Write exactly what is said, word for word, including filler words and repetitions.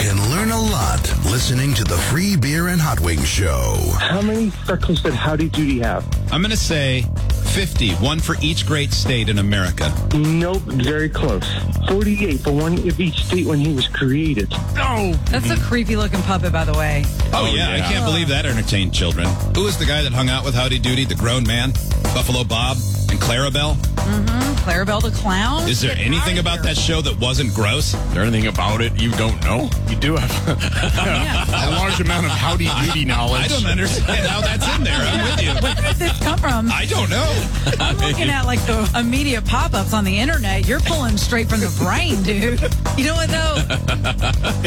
can learn a lot listening to the Free Beer and Hot Wings Show. How many freckles did Howdy Doody have? I'm going to say fifty, one for each great state in America. Nope, very close. forty-eight for one of each state when he was created. Oh! That's a creepy-looking puppet, by the way. Oh, yeah, I can't believe that entertained children. Who was the guy that hung out with Howdy Doody, the grown man? Buffalo Bob and Clarabelle? Mm-hmm. Clarabelle the Clown? Is there Get anything out of about here. that show that wasn't gross? Is there anything about it you don't know? You do have Yeah. a large amount of Howdy Doody knowledge. I don't understand how that's in there. I'm with you. Where did this come from? I don't know. I'm looking at like the immediate pop-ups on the internet. You're pulling straight from the brain, dude. You know what, though?